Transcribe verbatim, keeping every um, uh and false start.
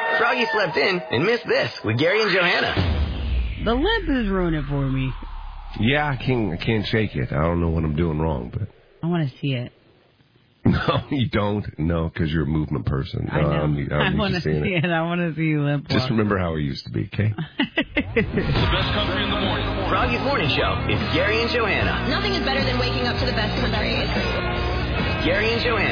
Froggy slept in and missed this with Gary and Johanna. The limp is ruining it for me. Yeah, I can't, I can't shake it. I don't know what I'm doing wrong, but... I want to see it. No, you don't. No, because you're a movement person. I know. Um, you, I want to see it. it. I want to see you limp. Just walk. Remember how it used to be, okay? The best country in the morning. Froggy's Morning Show is Gary and Johanna. Nothing is better than waking up to the best country. Gary and Johanna.